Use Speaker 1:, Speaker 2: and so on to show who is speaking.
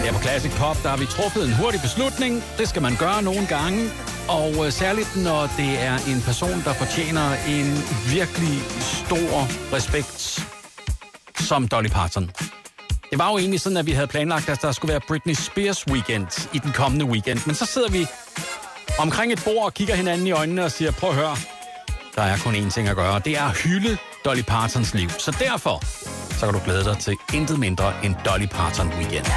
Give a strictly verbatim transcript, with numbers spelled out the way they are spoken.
Speaker 1: Her på Classic Pop, der har vi truffet en hurtig beslutning. Det skal man gøre nogle gange. Og særligt, når det er en person, der fortjener en virkelig stor respekt, som Dolly Parton. Det var jo egentlig sådan, at vi havde planlagt, at der skulle være Britney Spears weekend i den kommende weekend. Men så sidder vi omkring et bord og kigger hinanden i øjnene og siger, prøv at høre, der er kun én ting at gøre. Det er at hylde Dolly Partons liv. Så derfor, så kan du glæde dig til intet mindre end Dolly Parton weekend.